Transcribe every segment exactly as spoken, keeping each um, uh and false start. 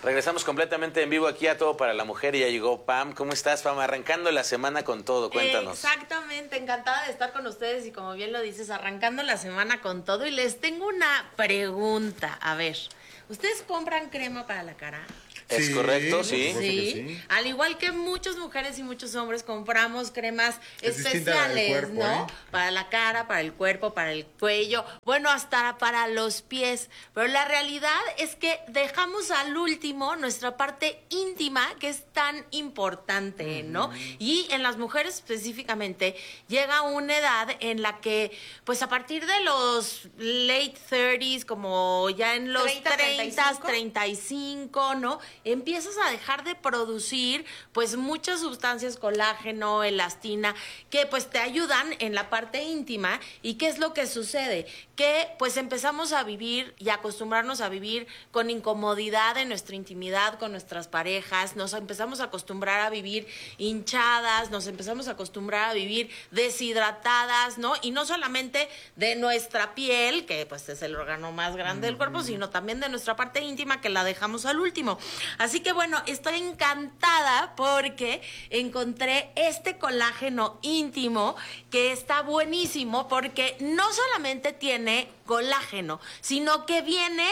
Regresamos completamente en vivo aquí a Todo para la Mujer y ya llegó Pam. ¿Cómo estás, Pam? Arrancando la semana con todo, cuéntanos. Exactamente, encantada de estar con ustedes y como bien lo dices, arrancando la semana con todo. Y les tengo una pregunta, a ver, ¿ustedes compran crema para la cara? Es Sí, correcto, sí. por supuesto que Sí. sí. Al igual que muchas mujeres y muchos hombres compramos cremas Es distinta la del especiales, cuerpo, ¿no? ¿eh? Para la cara, para el cuerpo, para el cuello, bueno, hasta para los pies. Pero la realidad es que dejamos al último nuestra parte íntima, que es tan importante, ¿no? Y en las mujeres específicamente llega una edad en la que, pues a partir de los late thirties, como ya en los treinta, treinta, treinta y cinco. treinta y cinco, ¿no? Empiezas a dejar de producir pues muchas sustancias, colágeno, elastina, que pues te ayudan en la parte íntima. ¿Y qué es lo que sucede? Que pues empezamos a vivir y acostumbrarnos a vivir con incomodidad en nuestra intimidad con nuestras parejas, nos empezamos a acostumbrar a vivir hinchadas, nos empezamos a acostumbrar a vivir deshidratadas, ¿no? Y no solamente de nuestra piel, que pues es el órgano más grande del cuerpo, sino también de nuestra parte íntima, que la dejamos al último. Así que bueno, estoy encantada porque encontré este colágeno íntimo que está buenísimo porque no solamente tiene colágeno, sino que viene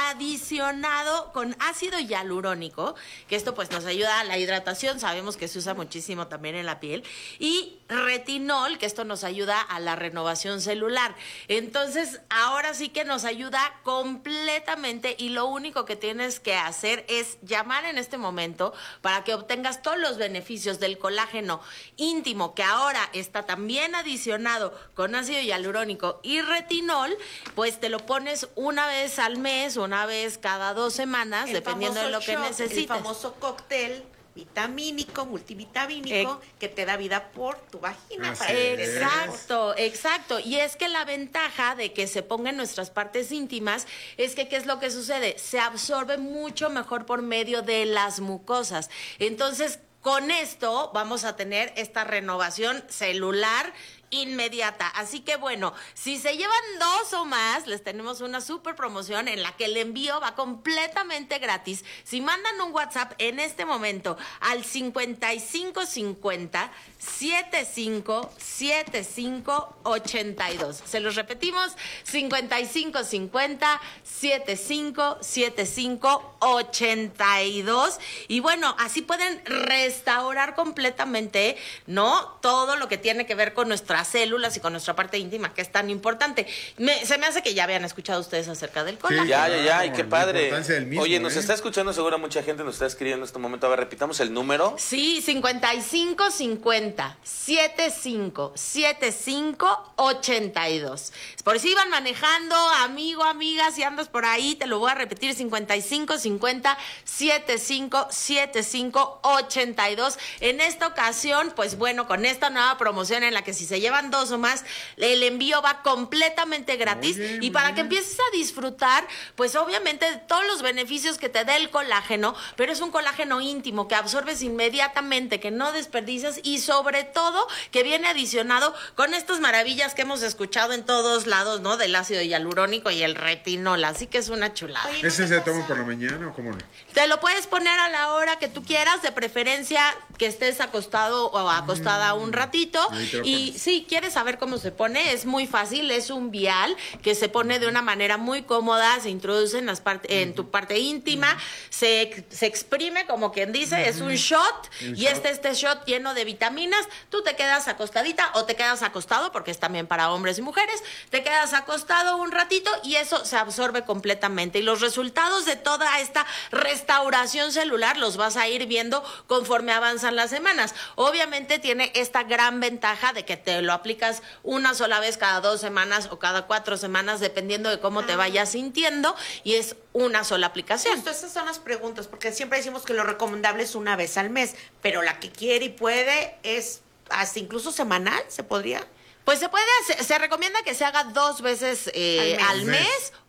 adicionado con ácido hialurónico, que esto pues nos ayuda a la hidratación, sabemos que se usa muchísimo también en la piel, y retinol, que esto nos ayuda a la renovación celular. Entonces, ahora sí que nos ayuda completamente y lo único que tienes que hacer es llamar en este momento para que obtengas todos los beneficios del colágeno íntimo, que ahora está también adicionado con ácido hialurónico y retinol. Pues te lo pones una vez al mes, una vez cada dos semanas, El dependiendo de lo que shot, necesites. El famoso cóctel vitamínico, multivitamínico, Eh, que te da vida por tu vagina. Así para que te es. des- Exacto, exacto. Y es que la ventaja de que se ponga en nuestras partes íntimas es que, ¿qué es lo que sucede? Se absorbe mucho mejor por medio de las mucosas. Entonces, con esto vamos a tener esta renovación celular inmediata. Así que bueno, si se llevan dos o más, les tenemos una super promoción en la que el envío va completamente gratis. Si mandan un WhatsApp en este momento al cincuenta y cinco cincuenta, setenta y cinco, setenta y cinco, ochenta y dos. Se los repetimos, cincuenta y cinco cincuenta, setenta y cinco, setenta y cinco, ochenta y dos. Y bueno, así pueden restaurar completamente, ¿no? Todo lo que tiene que ver con nuestra células y con nuestra parte íntima, que es tan importante. Me, se me hace que ya habían escuchado ustedes acerca del colágeno. Sí, Ya, ya, ya, y claro, qué la padre. importancia del mismo, Oye, nos ¿eh? está escuchando seguro mucha gente, nos está escribiendo en este momento. A ver, repitamos el número. Sí, cincuenta y cinco cincuenta, setenta y cinco, setenta y cinco, ochenta y dos. Por si iban manejando, amigo, amiga, si andas por ahí, te lo voy a repetir, cincuenta y cinco cincuenta, setenta y cinco, setenta y cinco, ochenta y dos. En esta ocasión, pues bueno, con esta nueva promoción en la que si se llevan dos o más, el envío va completamente gratis. Muy bien, y muy para bien. que empieces a disfrutar, pues obviamente de todos los beneficios que te da el colágeno, pero es un colágeno íntimo que absorbes inmediatamente, que no desperdicias y sobre todo que viene adicionado con estas maravillas que hemos escuchado en todos lados, ¿no? Del ácido hialurónico y el retinol, así que es una chulada. Oye, ¿no ¿Ese te se pasa? toma por la mañana o cómo no? Te lo puedes poner a la hora que tú quieras, de preferencia que estés acostado o acostada un ratito. ahí te lo Y pones. si quieres saber cómo se pone, es muy fácil, es un vial que se pone de una manera muy cómoda, se introduce en, las part- en tu parte íntima, se, se exprime como quien dice, es un shot, Un y shot. este, este shot lleno de vitaminas, tú te quedas acostadita o te quedas acostado, porque es también para hombres y mujeres, te quedas acostado un ratito y eso se absorbe completamente. Y los resultados de toda esta restauración celular los vas a ir viendo conforme avanzan las semanas. Obviamente tiene esta gran ventaja de que te lo aplicas una sola vez cada dos semanas o cada cuatro semanas, dependiendo de cómo te vayas sintiendo, y es una sola aplicación. Justo esas son las preguntas, porque siempre decimos que lo recomendable es una vez al mes, pero la que quiere y puede es hasta incluso semanal, ¿se podría? Pues se puede hacer, se recomienda que se haga dos veces eh, Al al mes. mes.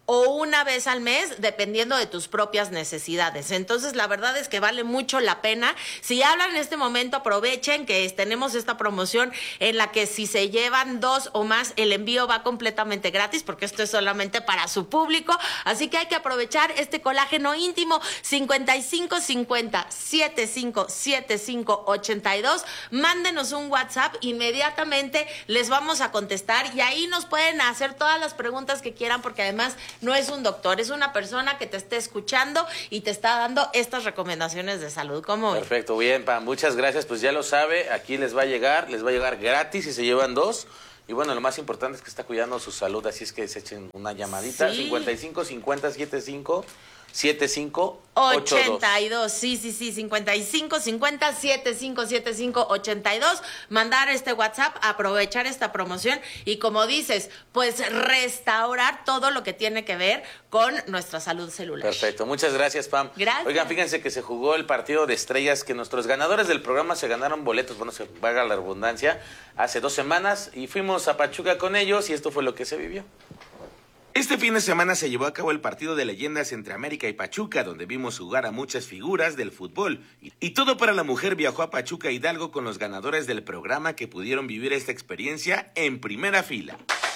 o una vez al mes, dependiendo de tus propias necesidades. Entonces, la verdad es que vale mucho la pena. Si hablan en este momento, aprovechen que tenemos esta promoción en la que si se llevan dos o más, el envío va completamente gratis, porque esto es solamente para su público. Así que hay que aprovechar este colágeno íntimo. Cincuenta y cinco cincuenta setenta y cinco setenta y cinco ochenta y dos. Mándenos un WhatsApp, inmediatamente les vamos a contestar y ahí nos pueden hacer todas las preguntas que quieran, porque además no es un doctor, es una persona que te esté escuchando y te está dando estas recomendaciones de salud. ¿Cómo ven? Perfecto, bien, Pam, muchas gracias. Pues ya lo sabe, aquí les va a llegar, les va a llegar gratis si se llevan dos. Y bueno, lo más importante es que está cuidando su salud, así es que se echen una llamadita. Sí. cincuenta y cinco cincuenta setenta y cinco setenta y cinco ochenta y dos. ochenta y dos, sí, sí, sí, cincuenta y cinco cincuenta setenta y cinco setenta y cinco ochenta y dos. Mandar este WhatsApp, aprovechar esta promoción y, como dices, pues restaurar todo lo que tiene que ver con nuestra salud celular. Perfecto, muchas gracias, Pam. Gracias. Oigan, fíjense que se jugó el partido de estrellas, que nuestros ganadores del programa se ganaron boletos, bueno, se valga la redundancia, hace dos semanas y fuimos a Pachuca con ellos y esto fue lo que se vivió. Este fin de semana se llevó a cabo el partido de leyendas entre América y Pachuca, donde vimos jugar a muchas figuras del fútbol. Y todo para la mujer viajó a Pachuca Hidalgo con los ganadores del programa que pudieron vivir esta experiencia en primera fila.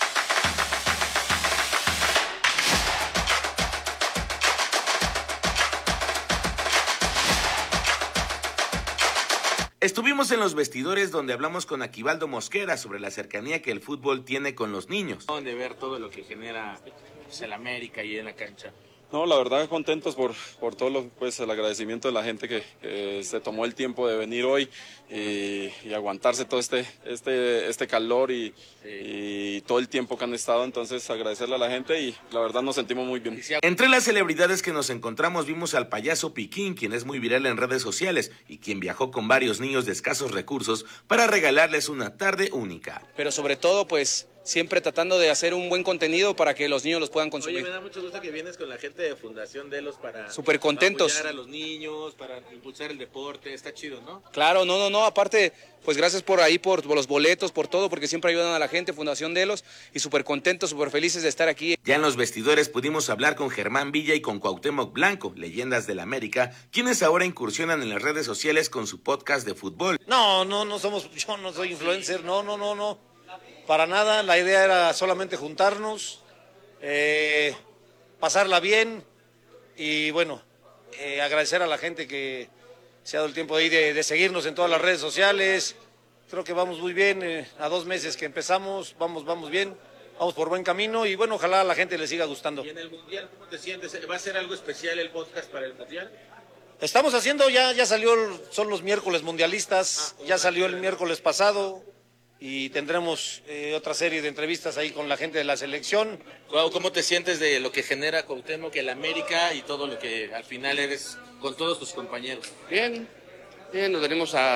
Estuvimos en los vestidores donde hablamos con Aquivaldo Mosquera sobre la cercanía que el fútbol tiene con los niños. De ver todo lo que genera pues, el América y en la cancha. No, la verdad contentos por, por todo lo, pues, el agradecimiento de la gente que, que se tomó el tiempo de venir hoy y, y aguantarse todo este, este, este calor y, sí. y todo el tiempo que han estado. Entonces agradecerle a la gente y la verdad nos sentimos muy bien. Entre las celebridades que nos encontramos vimos al payaso Piquín, quien es muy viral en redes sociales y quien viajó con varios niños de escasos recursos para regalarles una tarde única. Pero sobre todo, pues, siempre tratando de hacer un buen contenido para que los niños los puedan consumir. Oye, me da mucho gusto que vienes con la gente de Fundación Delos para, Súper contentos. para apoyar a los niños, para impulsar el deporte, está chido, ¿no? Claro, no, no, no, aparte, pues gracias por ahí, por, por los boletos, por todo, porque siempre ayudan a la gente, Fundación Delos, y súper contentos, súper felices de estar aquí. Ya en los vestidores pudimos hablar con Germán Villa y con Cuauhtémoc Blanco, leyendas del América, quienes ahora incursionan en las redes sociales con su podcast de fútbol. No, no, no somos, yo no soy influencer, no, no, no, no. Para nada, la idea era solamente juntarnos, eh, pasarla bien y bueno, eh, agradecer a la gente que se ha dado el tiempo de, de, de seguirnos en todas las redes sociales. Creo que vamos muy bien, eh, a dos meses que empezamos, vamos, vamos bien, vamos por buen camino y bueno, ojalá a la gente le siga gustando. ¿Y en el Mundial cómo te sientes? ¿Va a ser algo especial el podcast para el Mundial? Estamos haciendo, ya, ya salió, son los miércoles mundialistas, ah, ya salió el miércoles pasado. Y tendremos eh, otra serie de entrevistas ahí con la gente de la selección. ¿Cómo te sientes de lo que genera Cuauhtémoc, el América y todo lo que al final eres con todos tus compañeros? Bien, bien, nos venimos a,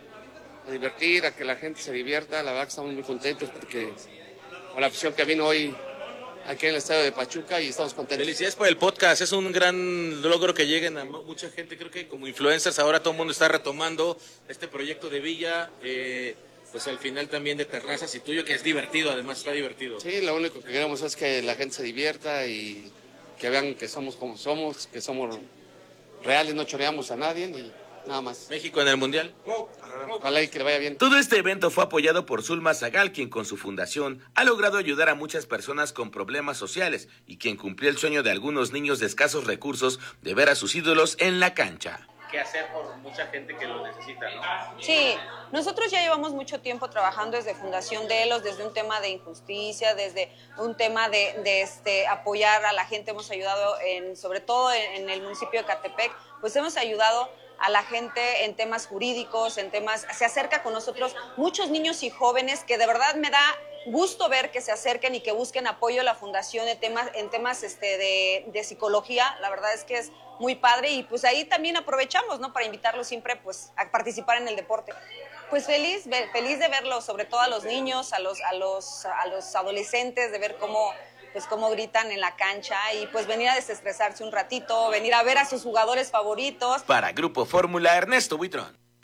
a divertir, a que la gente se divierta. La verdad que estamos muy contentos porque con la afición que vino hoy aquí en el estadio de Pachuca y estamos contentos. Felicidades por el podcast, es un gran logro que lleguen a mucha gente. Creo que como influencers ahora todo el mundo está retomando este proyecto de Villa. Eh, Pues al final también de terrazas y tuyo, que es divertido, además está divertido. Sí, lo único que queremos es que la gente se divierta y que vean que somos como somos, que somos reales, no choreamos a nadie y nada más. México en el Mundial. Ojalá y que le vaya bien. Todo este evento fue apoyado por Zulma Zagal, quien con su fundación ha logrado ayudar a muchas personas con problemas sociales y quien cumplió el sueño de algunos niños de escasos recursos de ver a sus ídolos en la cancha. Que hacer por mucha gente que lo necesita, ¿no? Sí, nosotros ya llevamos mucho tiempo trabajando desde Fundación Delos, desde un tema de injusticia, desde un tema de, de este, apoyar a la gente. Hemos ayudado, en, sobre todo en, en el municipio de Catepec, pues hemos ayudado a la gente en temas jurídicos, en temas, se acerca con nosotros muchos niños y jóvenes que de verdad me da gusto ver que se acerquen y que busquen apoyo a la fundación en temas, en temas este, de, de psicología. La verdad es que es muy padre y pues ahí también aprovechamos, ¿no? Para invitarlos siempre pues a participar en el deporte. Pues feliz, feliz de verlos, sobre todo a los niños, a los, a los, a los adolescentes, de ver cómo, pues cómo gritan en la cancha y pues venir a desestresarse un ratito, venir a ver a sus jugadores favoritos. Para Grupo Fórmula, Ernesto Buitrón.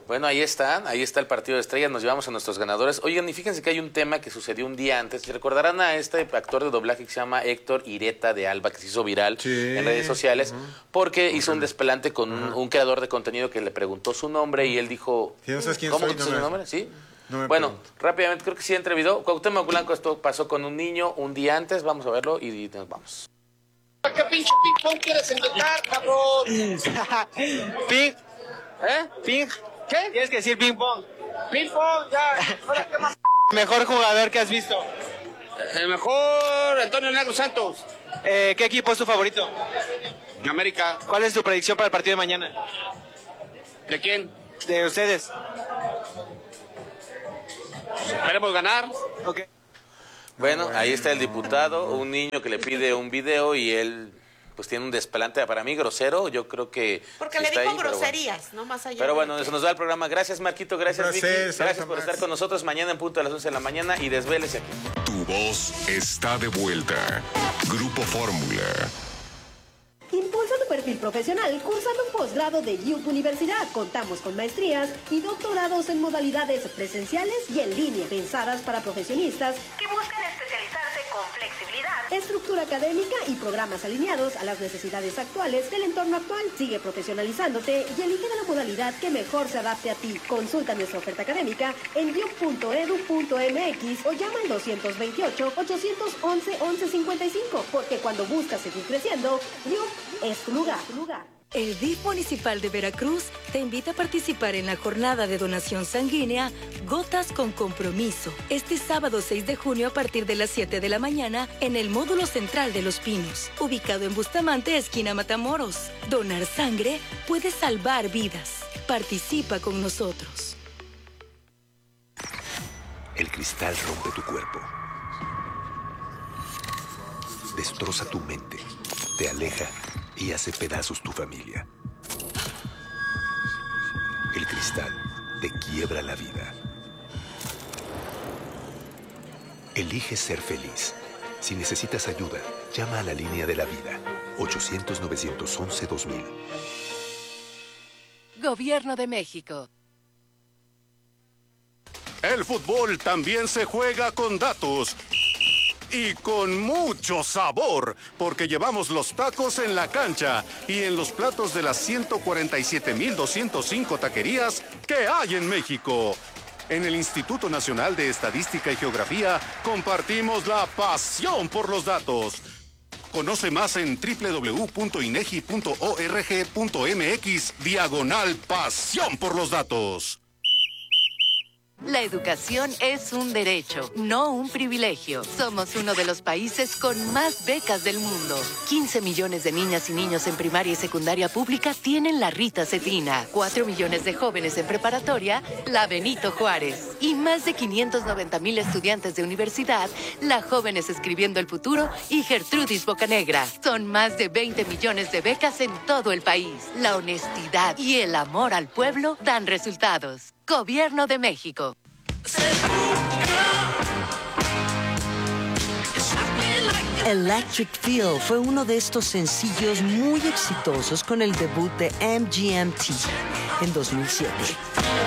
Bueno, ahí están, ahí está el partido de estrellas, nos llevamos a nuestros ganadores. Oigan, y fíjense que hay un tema que sucedió un día antes. ¿Se recordarán a este actor de doblaje que se llama Héctor Ireta de Alba, que se hizo viral Sí. en redes sociales? Uh-huh. Porque hizo un desplante con un, un creador de contenido que le preguntó su nombre y él dijo... Si no sabes quién ¿Cómo soy, que no tu me- nombre? ¿Sí? no me Bueno, pregunto. rápidamente, creo que sí entrevistó. Cuauhtémoc Blanco, esto pasó con un niño un día antes, vamos a verlo y nos vamos. ¿Qué pinche ping-pong quieres inventar, cabrón? Ping. ¿Eh? Ping. ¿Qué? Tienes que decir ping-pong. Ping-pong, ya. Ahora, ¿qué más? Mejor jugador que has visto. El mejor Antonio Negro Santos. Eh, ¿Qué equipo es tu favorito? América. ¿Cuál es tu predicción para el partido de mañana? ¿De quién? De ustedes. Esperemos ganar. Ok. Bueno, ahí está el diputado, un niño que le pide un video y él pues tiene un desplante para mí grosero, yo creo que Porque sí le está dijo ahí, pero bueno. groserías, no más allá. Pero de bueno, que- eso nos da el programa. Gracias, Marquito, gracias, Un Vicky. placer, Gracias saludos a por Max. estar con nosotros mañana en punto a las once de la mañana y desvélese aquí. Tu voz está de vuelta. Grupo Fórmula. Impulsa tu perfil profesional cursando un posgrado de U P Universidad. Contamos con maestrías y doctorados en modalidades presenciales y en línea, pensadas para profesionistas que buscan especializarse con flexibilidad, estructura académica y programas alineados a las necesidades actuales del entorno actual. Sigue profesionalizándote y elige la modalidad que mejor se adapte a ti. Consulta nuestra oferta académica en u p punto e d u punto m x o llama al dos veintiocho, ochocientos once, once cincuenta y cinco, porque cuando buscas seguir creciendo, U P es tu lugar. Tu lugar. El D I F municipal de Veracruz te invita a participar en la jornada de donación sanguínea Gotas con Compromiso, este sábado seis de junio a partir de las siete de la mañana en el módulo central de Los Pinos, ubicado en Bustamante, esquina Matamoros. Donar sangre puede salvar vidas. Participa con nosotros. El cristal rompe tu cuerpo, destroza tu mente, te aleja y hace pedazos tu familia. El cristal te quiebra la vida. Elige ser feliz. Si necesitas ayuda, llama a la línea de la vida. ochocientos, novecientos once, dos mil. Gobierno de México. El fútbol también se juega con datos. Y con mucho sabor, porque llevamos los tacos en la cancha y en los platos de las ciento cuarenta y siete mil doscientos cinco taquerías que hay en México. En el Instituto Nacional de Estadística y Geografía compartimos la pasión por los datos. Conoce más en doble u doble u doble u punto inegi punto org punto mx diagonal pasión por los datos. La educación es un derecho, no un privilegio. Somos uno de los países con más becas del mundo. quince millones de niñas y niños en primaria y secundaria pública tienen la Rita Cefina. cuatro millones de jóvenes en preparatoria, la Benito Juárez. Y más de quinientos noventa mil estudiantes de universidad, la Jóvenes Escribiendo el Futuro y Gertrudis Bocanegra. Son más de veinte millones de becas en todo el país. La honestidad y el amor al pueblo dan resultados. Gobierno de México. Electric Feel fue uno de estos sencillos muy exitosos con el debut de M G M T en dos mil siete.